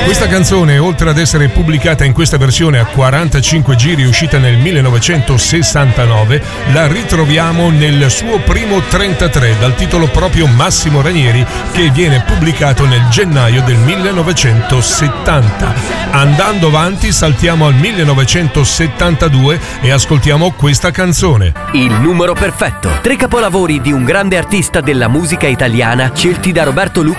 Questa canzone, oltre ad essere pubblicata in questa versione a 45 giri uscita nel 1969, la ritroviamo nel suo primo 33 dal titolo proprio Massimo Ranieri, che viene pubblicato nel gennaio del 1970. Andando avanti saltiamo al 1972 e ascoltiamo questa canzone. Il numero perfetto. 3 capolavori di un grande artista della musica italiana scelti da Roberto Luca